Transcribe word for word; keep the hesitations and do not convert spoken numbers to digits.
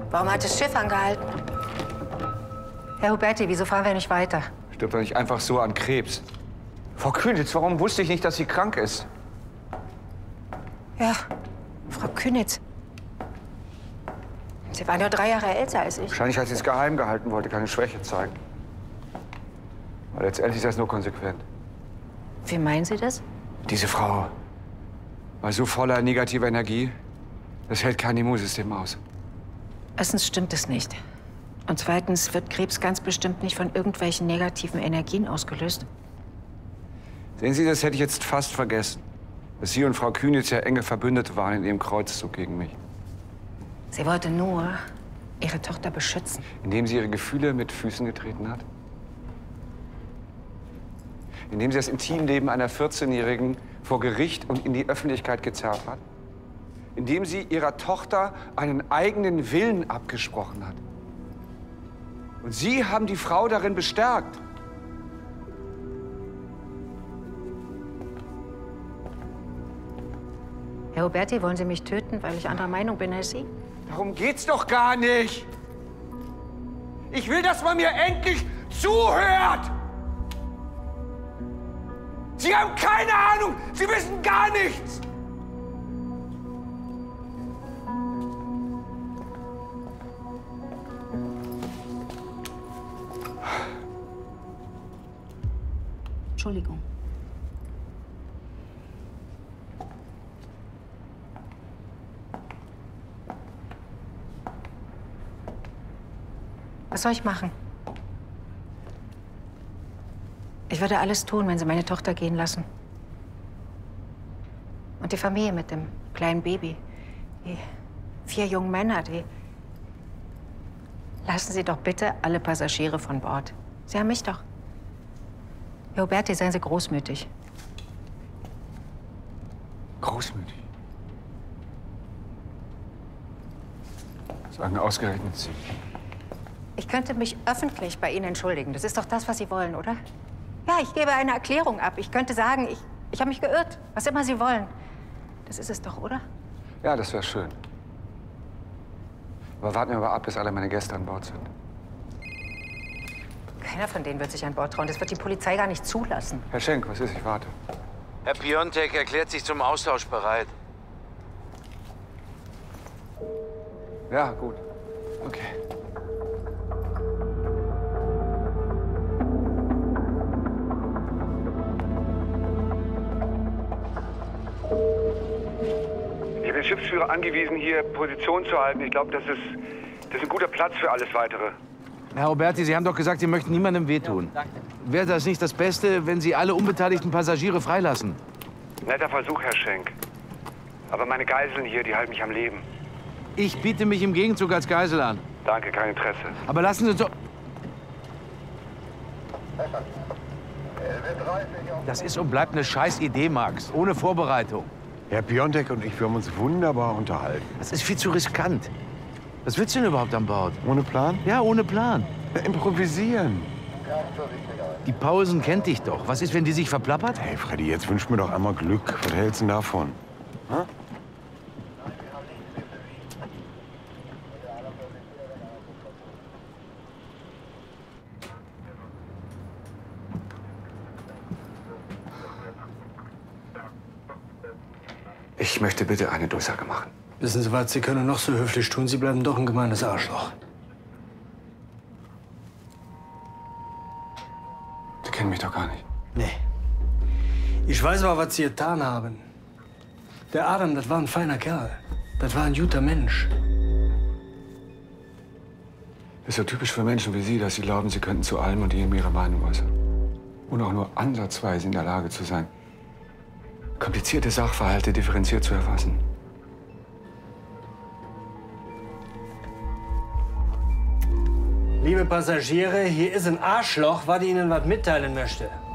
Warum hat das Schiff angehalten? Herr Huberti, wieso fahren wir nicht weiter? Stirbt doch nicht einfach so an Krebs. Frau Künitz, warum wusste ich nicht, dass sie krank ist? Ja, Frau Künitz. Sie war nur drei Jahre älter als ich. Wahrscheinlich, als sie es geheim gehalten wollte, keine Schwäche zeigen. Aber letztendlich ist das nur konsequent. Wie meinen Sie das? Diese Frau war so voller negativer Energie, das hält kein Immunsystem aus. Erstens stimmt es nicht. Und zweitens wird Krebs ganz bestimmt nicht von irgendwelchen negativen Energien ausgelöst. Sehen Sie, das hätte ich jetzt fast vergessen. Dass Sie und Frau Künitz ja enge Verbündete waren in Ihrem Kreuzzug gegen mich. Sie wollte nur ihre Tochter beschützen. Indem sie ihre Gefühle mit Füßen getreten hat? Indem sie das Intimleben einer vierzehnjährigen vor Gericht und in die Öffentlichkeit gezerrt hat? Indem sie ihrer Tochter einen eigenen Willen abgesprochen hat? Und Sie haben die Frau darin bestärkt. Herr Huberti, wollen Sie mich töten, weil ich anderer Meinung bin als Sie? Darum geht's doch gar nicht. Ich will, dass man mir endlich zuhört. Sie haben keine Ahnung. Sie wissen gar nichts. Entschuldigung. Was soll ich machen? Ich würde alles tun, wenn Sie meine Tochter gehen lassen. Und die Familie mit dem kleinen Baby. Die vier jungen Männer, die... Lassen Sie doch bitte alle Passagiere von Bord. Sie haben mich doch. Herr Huberti, seien Sie großmütig. Großmütig? Sagen ausgerechnet Sie. Ich könnte mich öffentlich bei Ihnen entschuldigen. Das ist doch das, was Sie wollen, oder? Ja, ich gebe eine Erklärung ab. Ich könnte sagen, ich, ich habe mich geirrt. Was immer Sie wollen. Das ist es doch, oder? Ja, das wäre schön. Aber warten wir mal ab, bis alle meine Gäste an Bord sind. Keiner von denen wird sich an Bord trauen. Das wird die Polizei gar nicht zulassen. Herr Schenk, was ist? Ich warte. Herr Piontek erklärt sich zum Austausch bereit. Ja, gut. Okay. Ich bin Schiffsführer angewiesen, hier Position zu halten. Ich glaube, das ist, das ist ein guter Platz für alles Weitere. Herr Huberti, Sie haben doch gesagt, Sie möchten niemandem wehtun. Ja, wäre das nicht das Beste, wenn Sie alle unbeteiligten Passagiere freilassen? Netter Versuch, Herr Schenk. Aber meine Geiseln hier, die halten mich am Leben. Ich biete mich im Gegenzug als Geisel an. Danke, kein Interesse. Aber lassen Sie uns doch... Das ist und bleibt eine Scheißidee, Max. Ohne Vorbereitung. Herr Piontek und ich, wir haben uns wunderbar unterhalten. Das ist viel zu riskant. Was willst du denn überhaupt an Bord? Ohne Plan? Ja, ohne Plan. Ja, improvisieren. Die Pausen kennt dich doch. Was ist, wenn die sich verplappert? Hey, Freddy, jetzt wünsch mir doch einmal Glück. Was hältst du denn davon? Ha? Ich möchte bitte eine Durchsage machen. Wissen Sie was, Sie können noch so höflich tun, Sie bleiben doch ein gemeines Arschloch. Sie kennen mich doch gar nicht. Nee. Ich weiß aber, was Sie getan haben. Der Adam, das war ein feiner Kerl. Das war ein guter Mensch. Ist so typisch für Menschen wie Sie, dass sie glauben, sie könnten zu allem und jedem ihre Meinung äußern. Und auch nur ansatzweise in der Lage zu sein, komplizierte Sachverhalte differenziert zu erfassen. Liebe Passagiere, hier ist ein Arschloch, was Ihnen was mitteilen möchte.